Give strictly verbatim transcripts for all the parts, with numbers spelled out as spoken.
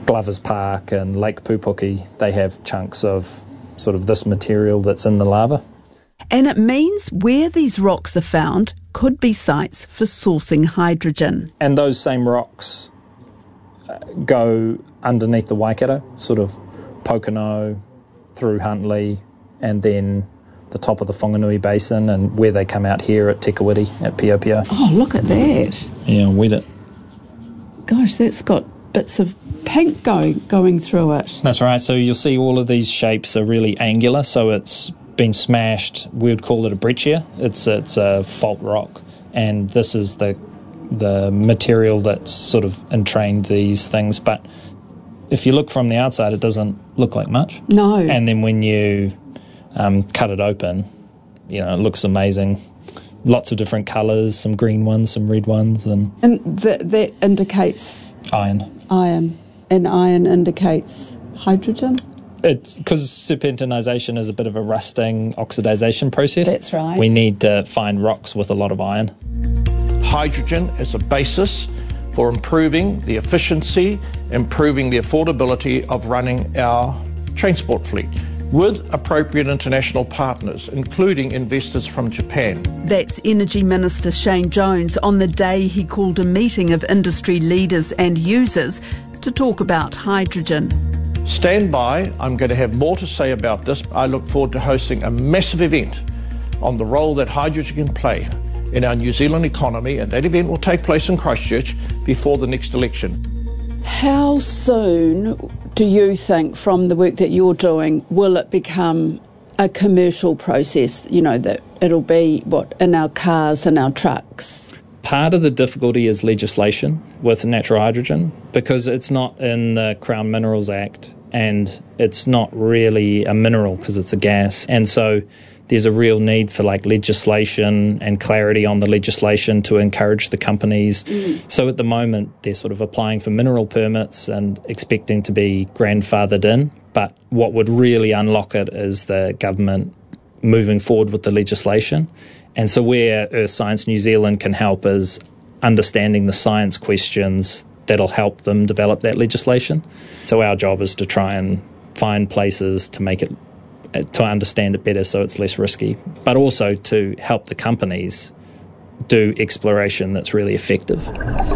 Glover's Park and Lake Pupuki, they have chunks of sort of this material that's in the lava. And it means where these rocks are found could be sites for sourcing hydrogen. And those same rocks uh, go underneath the Waikato, sort of Pokeno, through Huntly, and then the top of the Whanganui Basin, and where they come out here at Tekawiti, at Piopio. Oh, look at that. Yeah, wet it. Gosh, that's got bits of pink going, going through it. That's right. So you'll see all of these shapes are really angular, so it's been smashed. We would call it a breccia. It's it's a fault rock, and this is the the material that's sort of entrained these things. But if you look from the outside, it doesn't look like much. No. And then when you um, cut it open, you know, it looks amazing. Lots of different colours, some green ones, some red ones, and and that that indicates iron. Iron, and iron indicates hydrogen. It's because serpentinization is a bit of a rusting oxidization process. That's right. We need to find rocks with a lot of iron. Hydrogen is a basis for improving the efficiency, improving the affordability of running our transport fleet with appropriate international partners, including investors from Japan. That's Energy Minister Shane Jones on the day he called a meeting of industry leaders and users to talk about hydrogen. Stand by, I'm going to have more to say about this. I look forward to hosting a massive event on the role that hydrogen can play in our New Zealand economy, and that event will take place in Christchurch before the next election. How soon do you think, from the work that you're doing, will it become a commercial process, you know, that it'll be, what, in our cars and our trucks? Part of the difficulty is legislation with natural hydrogen, because it's not in the Crown Minerals Act and it's not really a mineral because it's a gas. And so there's a real need for like legislation and clarity on the legislation to encourage the companies. Mm. So at the moment, they're sort of applying for mineral permits and expecting to be grandfathered in. But what would really unlock it is the government moving forward with the legislation. And so where Earth Science New Zealand can help is understanding the science questions that'll help them develop that legislation. So our job is to try and find places to make it, to understand it better so it's less risky, but also to help the companies do exploration that's really effective.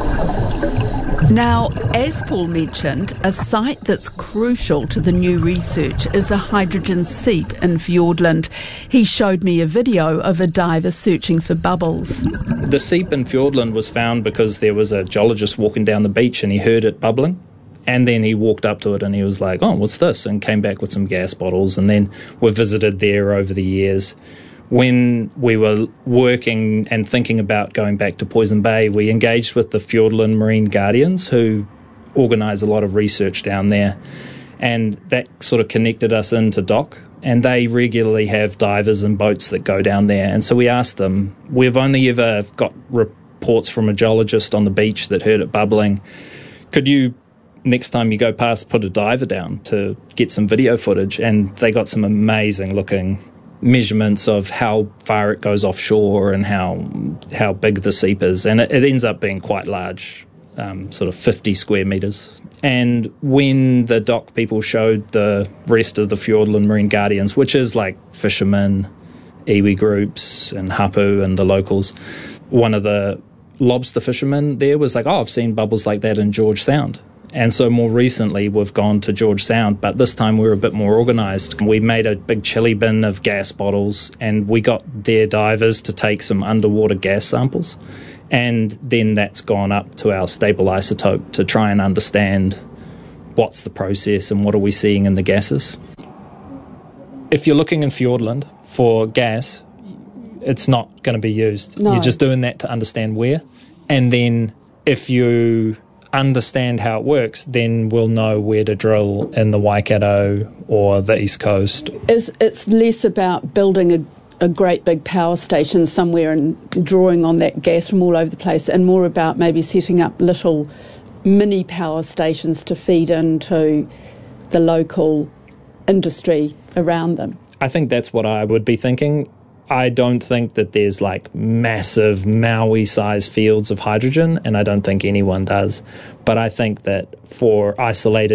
Now, as Paul mentioned, a site that's crucial to the new research is a hydrogen seep in Fiordland. He showed me a video of a diver searching for bubbles. The seep in Fiordland was found because there was a geologist walking down the beach and he heard it bubbling. And then he walked up to it and he was like, oh, what's this? And came back with some gas bottles. And then we visited there over the years. When we were working and thinking about going back to Poison Bay, we engaged with the Fiordland Marine Guardians, who organise a lot of research down there. And that sort of connected us into D O C. And they regularly have divers and boats that go down there. And so we asked them, we've only ever got reports from a geologist on the beach that heard it bubbling. Could you, next time you go past, put a diver down to get some video footage? And they got some amazing looking measurements of how far it goes offshore and how how big the seep is. And it, it ends up being quite large, um, sort of fifty square metres. And when the D O C people showed the rest of the Fiordland Marine Guardians, which is like fishermen, iwi groups and hapu and the locals, one of the lobster fishermen there was like, oh, I've seen bubbles like that in George Sound. And so more recently we've gone to George Sound, but this time we were a bit more organised. We made a big chili bin of gas bottles and we got their divers to take some underwater gas samples. And then that's gone up to our stable isotope to try and understand what's the process and what are we seeing in the gases. If you're looking in Fiordland for gas, it's not going to be used. No. You're just doing that to understand where. And then if you understand how it works, then we'll know where to drill in the Waikato or the East Coast. It's, it's less about building a, a great big power station somewhere and drawing on that gas from all over the place, and more about maybe setting up little mini power stations to feed into the local industry around them. I think that's what I would be thinking. I don't think that there's like massive Maui-sized fields of hydrogen, and I don't think anyone does. But I think that for isolated